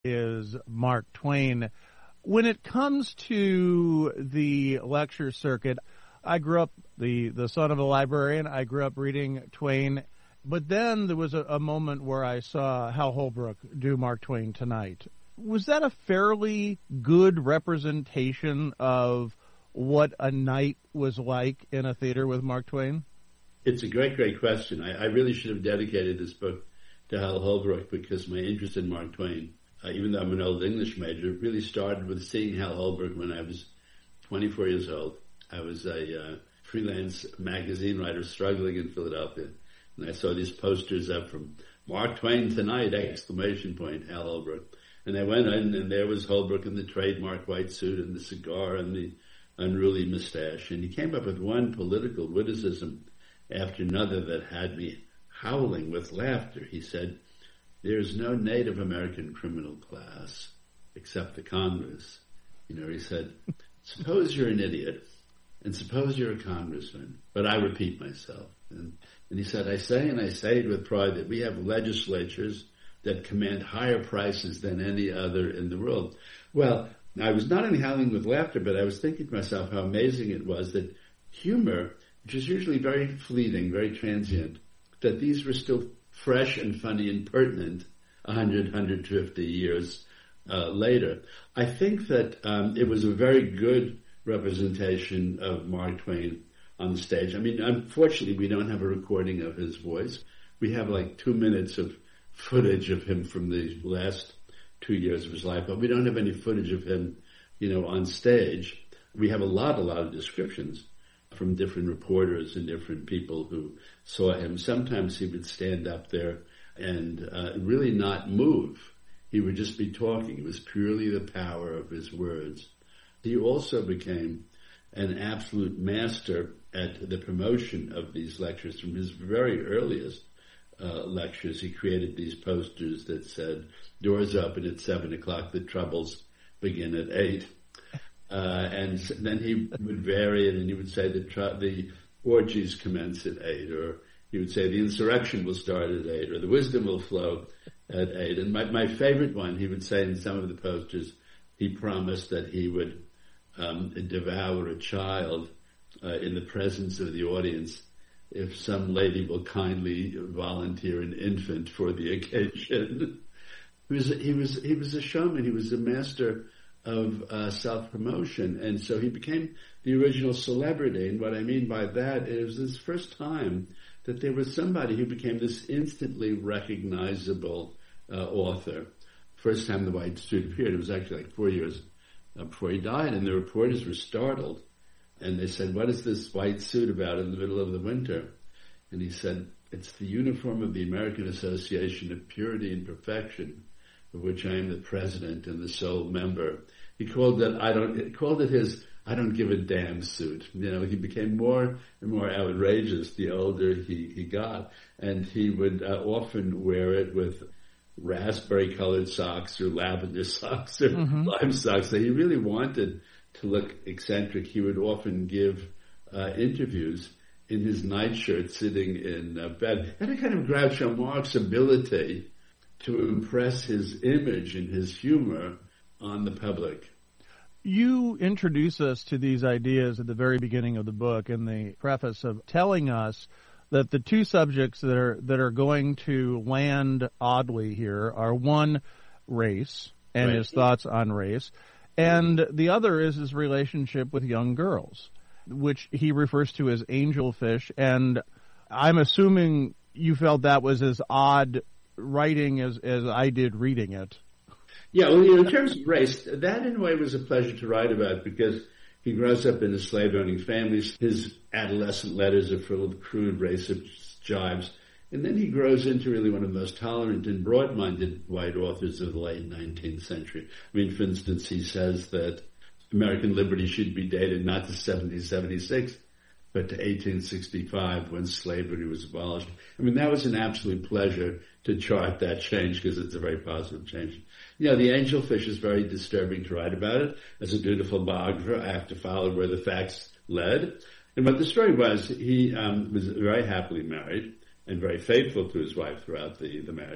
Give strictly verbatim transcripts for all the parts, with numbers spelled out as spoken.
is Mark Twain. When it comes to the lecture circuit, I grew up the, the son of a librarian. I grew up reading Twain. But then there was a, a moment where I saw Hal Holbrook do Mark Twain Tonight. Was that a fairly good representation of what a night was like in a theater with Mark Twain? It's a great, great question. I, I really should have dedicated this book to Hal Holbrook because my interest in Mark Twain, uh, even though I'm an old English major, really started with seeing Hal Holbrook when I was twenty-four years old. I was a uh, freelance magazine writer struggling in Philadelphia. And I saw these posters up from Mark Twain Tonight, exclamation point, Hal Holbrook. And I went in, and there was Holbrook in the trademark white suit and the cigar and the unruly mustache. And he came up with one political witticism after another that had me howling with laughter. He said, "There's no Native American criminal class except the Congress." You know, he said, "Suppose you're an idiot, and suppose you're a congressman, but I repeat myself." And And he said, I say, and I say it with pride, that we have legislatures that command higher prices than any other in the world. Well, I was not only howling with laughter, but I was thinking to myself how amazing it was that humor, which is usually very fleeting, very transient, that these were still fresh and funny and pertinent one hundred, one hundred fifty years uh, later. I think that um, it was a very good representation of Mark Twain on the stage. I mean, unfortunately, we don't have a recording of his voice. We have like two minutes of footage of him from the last two years of his life, but we don't have any footage of him, you know, on stage. We have a lot, a lot of descriptions from different reporters and different people who saw him. Sometimes he would stand up there and uh, really not move. He would just be talking. It was purely the power of his words. He also became an absolute master at the promotion of these lectures. From his very earliest uh, lectures, he created these posters that said, "Doors open at seven o'clock, the troubles begin at eight." Uh, and then he would vary it, and he would say the, tr- the orgies commence at eight, or he would say the insurrection will start at eight, or the wisdom will flow at eight. And my, my favorite one, he would say in some of the posters, he promised that he would um, devour a child uh, in the presence of the audience if some lady will kindly volunteer an infant for the occasion. he was he was he was a showman. He was a master of uh, self-promotion, and so he became the original celebrity. And what I mean by that is this first time that there was somebody who became this instantly recognizable uh, author. First time the white suit appeared, it was actually like four years uh, before he died, and the reporters were startled. And they said, "What is this white suit about in the middle of the winter?" And he said, "It's the uniform of the American Association of Purity and Perfection, of which I am the president and the sole member." He called it, I don't, he called it his "I don't give a damn" suit. You know, he became more and more outrageous the older he, he got. And he would uh, often wear it with raspberry colored socks or lavender socks or mm-hmm. lime socks. So he really wanted to look eccentric. He would often give uh, interviews in his nightshirt sitting in uh, bed. And a kind of Groucho Marx ability to impress his image and his humor on the public. You introduce us to these ideas at the very beginning of the book in the preface of telling us that the two subjects that are that are going to land oddly here are, one, race and right. his thoughts on race, and the other is his relationship with young girls, which he refers to as angelfish. And I'm assuming you felt that was as odd writing as, as I did reading it. Yeah, well, you know, in terms of race, that in a way was a pleasure to write about because he grows up in a slave-owning family. His adolescent letters are full of crude racist jibes. And then he grows into really one of the most tolerant and broad-minded white authors of the late nineteenth century. I mean, for instance, he says that American liberty should be dated not to seventeen seventy-six, but to eighteen sixty-five when slavery was abolished. I mean, that was an absolute pleasure to chart that change because it's a very positive change. You know, the angelfish is very disturbing to write about it. As a dutiful biographer, I have to follow where the facts led. And what the story was, he um, was very happily married and very faithful to his wife throughout the, the marriage.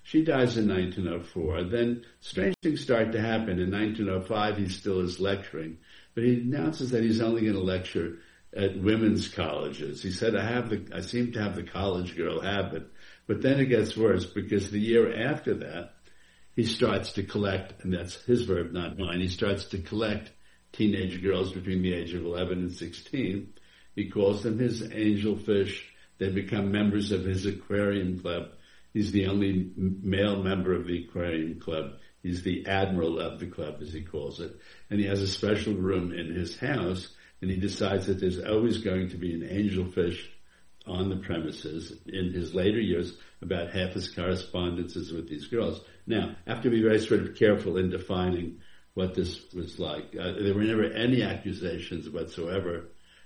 She dies in nineteen oh four. Then strange things start to happen. In nineteen oh five, he still is lecturing, but he announces that he's only going to lecture at women's colleges. He said, I have the, I seem to have the college girl habit. But then it gets worse, because the year after that, he starts to collect, and that's his verb, not mine, he starts to collect teenage girls between the age of eleven and sixteen. He calls them his angelfish. They become members of his aquarium club. He's the only male member of the aquarium club. He's the admiral of the club, as he calls it. And he has a special room in his house, and he decides that there's always going to be an angelfish on the premises. In his later years, about half his correspondence is with these girls. Now, I have to be very sort of careful in defining what this was like. Uh, there were never any accusations whatsoever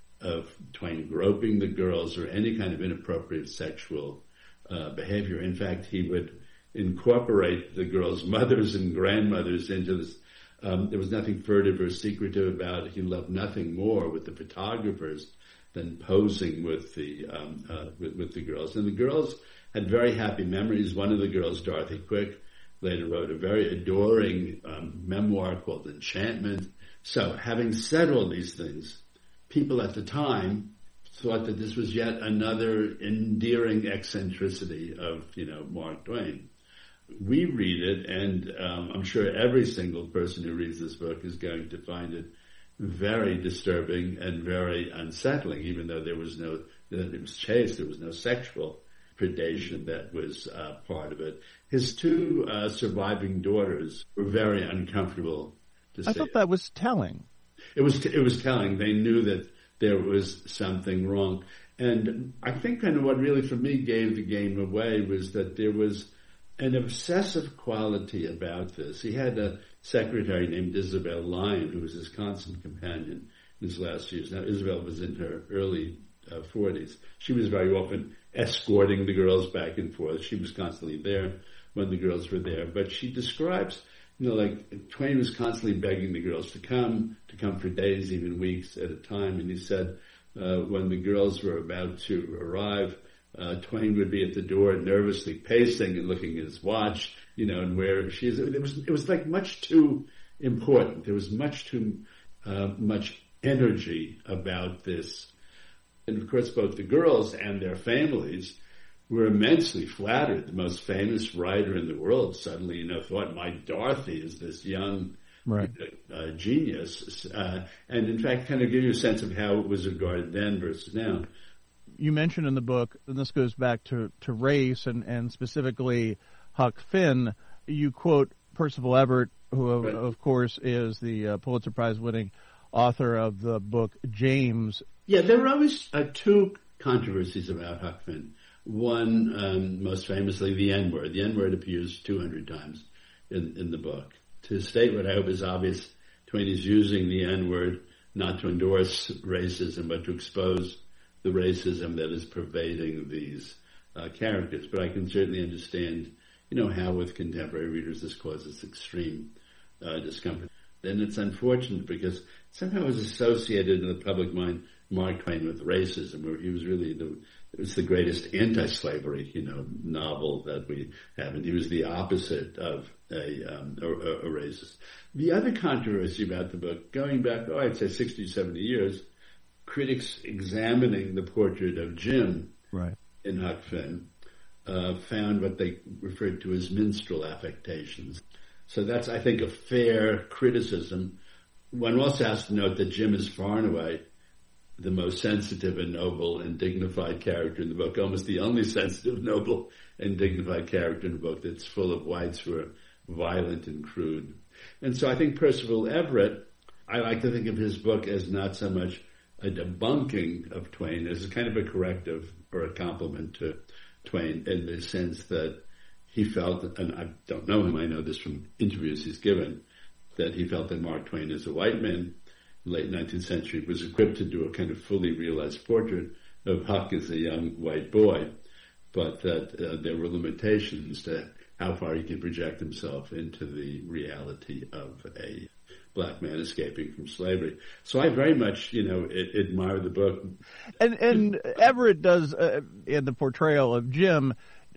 of Twain groping the girls or any kind of inappropriate sexual uh, behavior. In fact, he would incorporate the girls' mothers and grandmothers into this. Um, there was nothing furtive or secretive about it. He loved nothing more with the photographers than posing with the um, uh, with, with the girls. And the girls had very happy memories. One of the girls, Dorothy Quick, later wrote a very adoring um, memoir called Enchantment. So, having said all these things, people at the time thought that this was yet another endearing eccentricity of, you know, Mark Twain. We read it, and um, I'm sure every single person who reads this book is going to find it very disturbing and very unsettling, even though there was no, it was chaste, there was no sexual predation that was uh, part of it. His two uh, surviving daughters were very uncomfortable to see. I thought that was telling. It was, it was telling. They knew that there was something wrong. And I think kind of what really for me gave the game away was that there was an obsessive quality about this. He had a secretary named Isabel Lyon, who was his constant companion in his last years. Now, Isabel was in her early uh, forties. She was very often escorting the girls back and forth. She was constantly there when the girls were there. But she describes, you know, like Twain was constantly begging the girls to come, to come for days, even weeks at a time. And he said uh, when the girls were about to arrive, Uh, Twain would be at the door nervously pacing and looking at his watch, you know, and where she is. It was, it was like much too important. There was much too, uh, much energy about this. And of course, both the girls and their families were immensely flattered. The most famous writer in the world suddenly, you know, thought, my Dorothy is this young right. uh, genius. Uh, and in fact, kind of give you a sense of how it was regarded then versus now. You mentioned in the book, and this goes back to, to race and, and specifically Huck Finn, you quote Percival Everett, who of, right. of course is the uh, Pulitzer Prize winning author of the book James. Yeah, there were always uh, two controversies about Huck Finn. One, um, most famously, the N-word. The N-word appears two hundred times in, in the book. To state what I hope is obvious, Twain is using the N-word not to endorse racism, but to expose the racism that is pervading these uh, characters. But I can certainly understand, you know, how with contemporary readers this causes extreme uh, discomfort. And it's unfortunate because somehow it was associated in the public mind Mark Twain with racism, where he was really the, it was the greatest anti-slavery, you know, novel that we have. And he was the opposite of a, um, a, a racist. The other controversy about the book, going back, oh, I'd say sixty, seventy years, critics examining the portrait of Jim right. in Huck Finn uh, found what they referred to as minstrel affectations. So that's, I think, a fair criticism. One also has to note that Jim is far and away the most sensitive and noble and dignified character in the book, almost the only sensitive, noble, and dignified character in the book that's full of whites who are violent and crude. And so I think Percival Everett, I like to think of his book as not so much a debunking of Twain as a kind of a corrective or a compliment to Twain in the sense that he felt, and I don't know him, I know this from interviews he's given, that he felt that Mark Twain as a white man in the late nineteenth century was equipped to do a kind of fully realized portrait of Huck as a young white boy, but that uh, there were limitations to how far he could project himself into the reality of a black man escaping from slavery. So I very much, you know, admire the book. And and Everett does, uh, in the portrayal of Jim,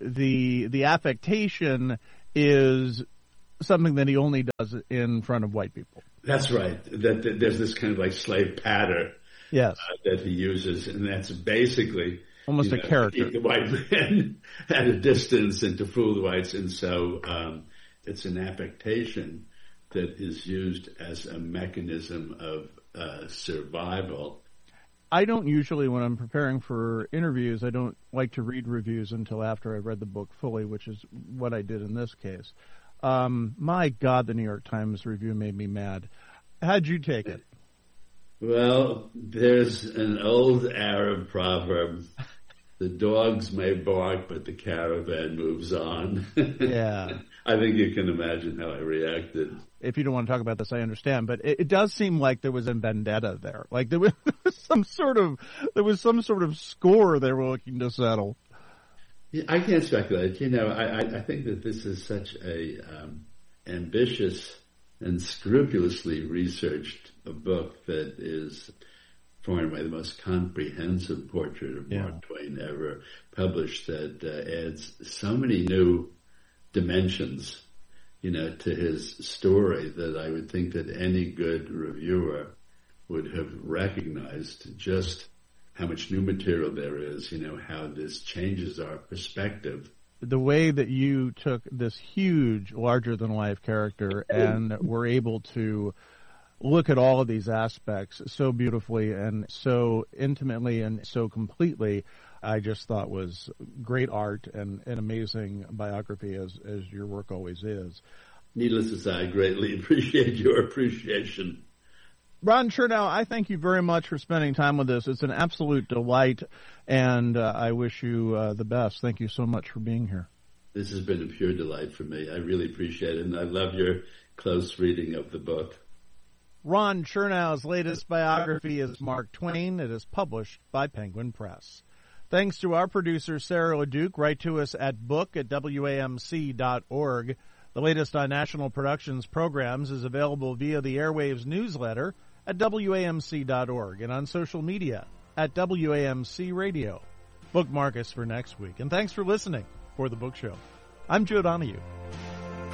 the the affectation is something that he only does in front of white people. That's right. That, that there's this kind of like slave patter, yes, uh, that he uses, and that's basically almost you a know, character. to keep the white man at a distance and to fool the whites, and so um, it's an affectation that is used as a mechanism of uh, survival. I don't usually, when I'm preparing for interviews, I don't like to read reviews until after I've read the book fully, which is what I did in this case. Um, my God, the New York Times review made me mad. How'd you take it? Well, there's an old Arab proverb, the dogs may bark, but the caravan moves on. Yeah. I think you can imagine how I reacted. If you don't want to talk about this, I understand, but it, it does seem like there was a vendetta there. Like there was, there was some sort of, there was some sort of score they were looking to settle. Yeah, I can't speculate. You know, I, I, I think that this is such a um, ambitious and scrupulously researched a book that is far and away the most comprehensive portrait of yeah. Mark Twain ever published, that uh, adds so many new dimensions, you know, to his story that I would think that any good reviewer would have recognized just how much new material there is, you know, how this changes our perspective. The way that you took this huge, larger-than-life character and were able to look at all of these aspects so beautifully and so intimately and so completely, I just thought was great art and an amazing biography, as, as your work always is. Needless to say, I greatly appreciate your appreciation. Ron Chernow, I thank you very much for spending time with us. It's an absolute delight, and uh, I wish you uh, the best. Thank you so much for being here. This has been a pure delight for me. I really appreciate it, and I love your close reading of the book. Ron Chernow's latest biography is Mark Twain. It is published by Penguin Press. Thanks to our producer, Sarah LeDuc. Write to us at book at W A M C dot org. The latest on National Productions programs is available via the Airwaves newsletter at W A M C dot org and on social media at W A M C Radio. Bookmark us for next week. And thanks for listening for The Book Show. I'm Joe Donahue.